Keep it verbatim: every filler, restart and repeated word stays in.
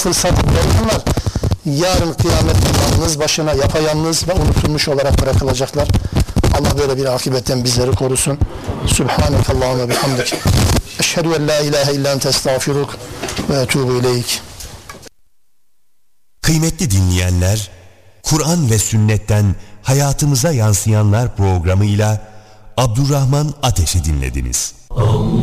fırsat bulamayanlar yarın kıyamette yalnız başına yapayalnız ve unutulmuş olarak bırakılacaklar. Allah böyle bir akibetten bizleri korusun. Subhanekallahümme bihamdik. Eşhedü en la ilahe illa ente estağfiruk ve etûbü ileyk. Kıymetli dinleyenler, Kur'an ve sünnetten hayatımıza yansıyanlar programıyla Abdurrahman Ateş'i dinlediniz. Allah.